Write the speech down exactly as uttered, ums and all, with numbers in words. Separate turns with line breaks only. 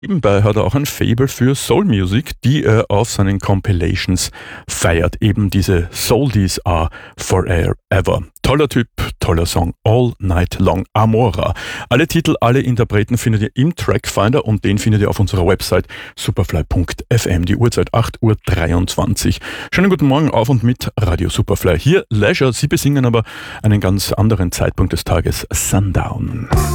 Nebenbei hat er auch ein Faible für Soul Music, die er auf seinen Compilations feiert. Eben diese Soldies are forever. Toller Typ, toller Song, All Night Long, Amora. Alle Titel, alle Interpreten findet ihr im Trackfinder und den findet ihr auf unserer Website superfly punkt f m. Die Uhrzeit acht Uhr dreiundzwanzig. Schönen guten Morgen auf und mit Radio Superfly. Hier Leisure, sie besingen aber einen ganz anderen Zeitpunkt des Tages, Sundown.